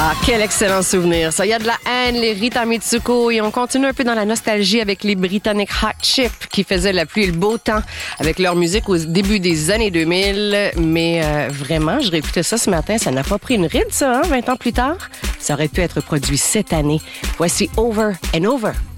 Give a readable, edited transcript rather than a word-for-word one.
Ah, quel excellent souvenir, ça. Il y a de la haine, les Rita Mitsuko, et on continue un peu dans la nostalgie avec les Britanniques Hot Chip qui faisaient la pluie et le beau temps avec leur musique au début des années 2000. Mais vraiment, je réécoutais ça ce matin, ça n'a pas pris une ride, ça, 20 ans plus tard. Ça aurait pu être produit cette année. Voici Over and Over.